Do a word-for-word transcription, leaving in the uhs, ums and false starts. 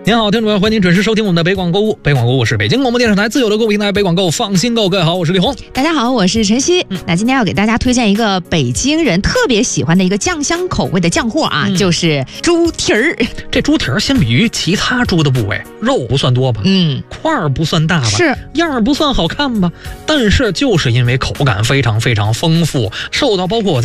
您好，听众朋友，欢迎您准时收听我们的北广购物。北广购物是北京广播电视台自有的购物平台，北广购放心购。各位好，我是李红。 大家好，我是晨曦。嗯，那今天要给大家推荐一个北京人特别喜欢的一个酱香口味的酱货啊，嗯、就是猪蹄儿。 这猪蹄儿相比于其他猪的部位，肉不算多吧？ 嗯， 块儿不算大吧？ 是， 样儿不算好看吧？但是就是因为口感非常非常丰富，受到包括我在